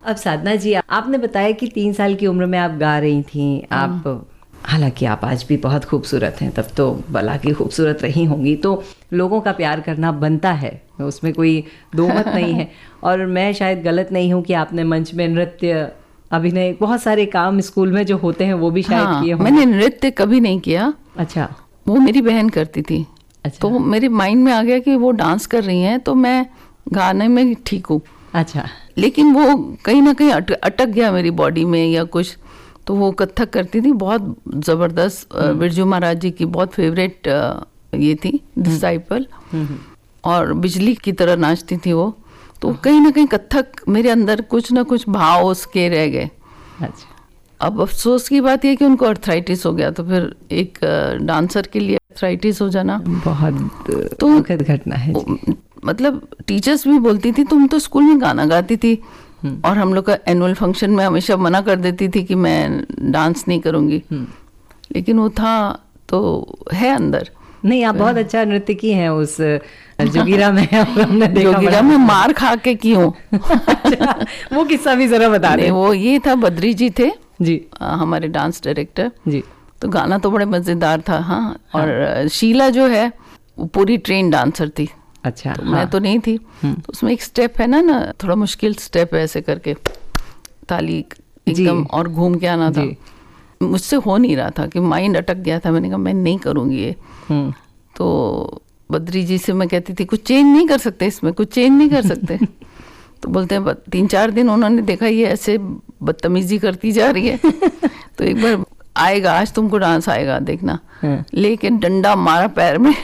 अब साधना जी, आपने बताया कि 3 साल की उम्र में आप गा रही थी। आप, हालांकि आप आज भी बहुत खूबसूरत हैं, तब तो भला की खूबसूरत रही होंगी, तो लोगों का प्यार करना बनता है, उसमें कोई दो मत नहीं है। और मैं शायद गलत नहीं हूँ कि आपने मंच में नृत्य, अभिनय, बहुत सारे काम स्कूल में जो होते हैं वो भी शायद किए होंगे। मैंने नृत्य कभी नहीं किया। अच्छा। वो मेरी बहन करती थी। अच्छा। तो मेरे माइंड में आ गया कि वो डांस कर रही हैं तो मैं गाने में ठीक हूँ। अच्छा। लेकिन वो कहीं ना कहीं अटक गया मेरी बॉडी में या कुछ। तो वो कथक करती थी, बहुत ज़बरदस्त। बिरजू महाराज जी की बहुत फेवरेट ये थी डिसाइपल, और बिजली की तरह नाचती थी वो। तो कहीं ना कहीं कथक मेरे अंदर कुछ ना कुछ भाव उसके रह गए। अच्छा। अब अफसोस की बात यह कि उनको अर्थराइटिस हो गया, तो फिर एक डांसर के लिए अर्थराइटिस हो जाना बहुत दुखद घटना है। मतलब टीचर्स भी बोलती थी तुम तो स्कूल में गाना गाती थी, और हम लोग का एनुअल फंक्शन में हमेशा मना कर देती थी कि मैं डांस नहीं करूँगी। लेकिन वो था तो है अंदर। नहीं, आप बहुत अच्छा नृत्य की हैं उस जोगिरा में। हमने देखा जोगिरा में मार खा के की हूँ। अच्छा, वो किस्सा भी जरा बता दें। वो ये था, बद्री जी थे जी, हमारे डांस डायरेक्टर जी। तो गाना तो बड़े मज़ेदार था। हाँ। और शीला जो है वो पूरी ट्रेन डांसर थी। अच्छा। तो मैं तो नहीं थी। तो उसमें एक स्टेप है ना थोड़ा मुश्किल स्टेप है, ऐसे करके ताली एकदम और घूम के आना था। मुझसे हो नहीं रहा था कि माइंड अटक गया था। मैंने कहा मैं नहीं करूँगी ये। तो बद्री जी से मैं कहती थी कुछ चेंज नहीं कर सकते इसमें, कुछ चेंज नहीं कर सकते। तो बोलते हैं 3-4 दिन उन्होंने देखा ये ऐसे बदतमीजी करती जा रही है, तो एक बार आएगा, आज तुमको डांस आएगा देखना। लेकिन डंडा मारा पैर में।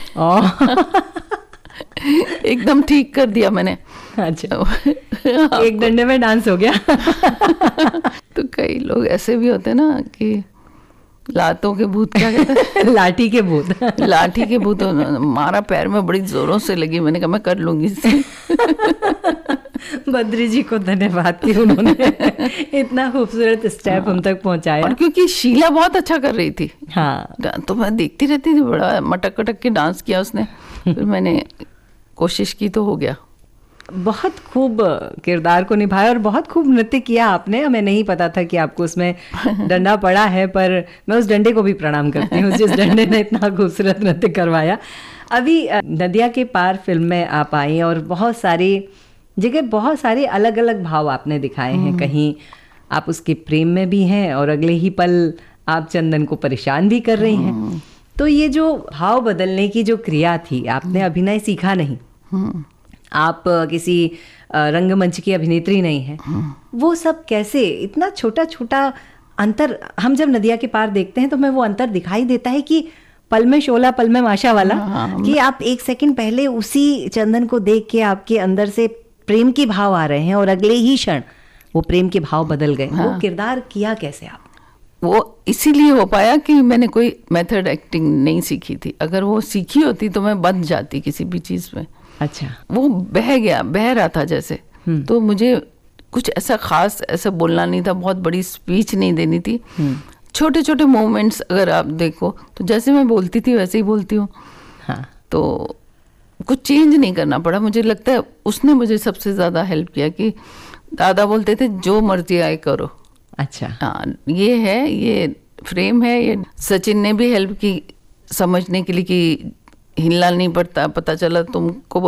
एकदम ठीक कर दिया मैंने। अच्छा। एक डंडे में डांस हो गया। तो कई लोग ऐसे भी होते हैं ना कि लातों के भूत, क्या कहते हैं? लाठी के भूत। लाठी के भूत मारा पैर में, बड़ी जोरों से लगी। मैंने कहा मैं कर लूंगी इसे। बद्री जी को धन्यवाद कि उन्होंने इतना खूबसूरत स्टेप हम तक पहुंचाया। और क्योंकि शीला बहुत अच्छा कर रही थी। हाँ। तो मैं देखती रहती थी, बड़ा मटक कटक के डांस किया उसने। फिर मैंने कोशिश की तो हो गया। बहुत खूब किरदार को निभाया और बहुत खूब नृत्य किया आपने। हमें नहीं पता था कि आपको उसमें डंडा पड़ा है, पर मैं उस डंडे को भी प्रणाम करती हूँ जिस डंडे ने इतना खूबसूरत नृत्य करवाया। अभी नदिया के पार फिल्म में आप आई और बहुत सारी जगह बहुत सारे अलग अलग भाव आपने दिखाए हैं। कहीं आप उसके प्रेम में भी हैं और अगले ही पल आप चंदन को परेशान भी कर रही हैं। तो ये जो भाव बदलने की जो क्रिया थी, आपने अभिनय सीखा नहीं, आप किसी रंगमंच की अभिनेत्री नहीं है, वो सब कैसे, इतना छोटा छोटा अंतर हम जब नदिया के पार देखते हैं तो हमें वो अंतर दिखाई देता है कि पल में शोला पल में माशा वाला। कि आप 1 सेकंड पहले उसी चंदन को देख के आपके अंदर से प्रेम के भाव आ रहे हैं और अगले ही क्षण वो प्रेम के भाव बदल गए। वो किरदार किया कैसे आप? वो इसीलिए हो पाया कि मैंने कोई मेथड एक्टिंग नहीं सीखी थी। अगर वो सीखी होती तो मैं बंध जाती किसी भी चीज़ में। अच्छा। वो बह रहा था जैसे। तो मुझे कुछ ऐसा खास ऐसा बोलना नहीं था, बहुत बड़ी स्पीच नहीं देनी थी। छोटे छोटे मोमेंट्स अगर आप देखो तो जैसे मैं बोलती थी वैसे ही बोलती हूँ। हाँ। तो कुछ चेंज नहीं करना पड़ा। मुझे लगता है उसने मुझे सबसे ज़्यादा हेल्प किया कि दादा बोलते थे जो मर्जी आए करो। अच्छा। हाँ, ये है, ये फ्रेम है। ये सचिन ने भी हेल्प की समझने के लिए कि हिलना नहीं पड़ता। पता चला तुमको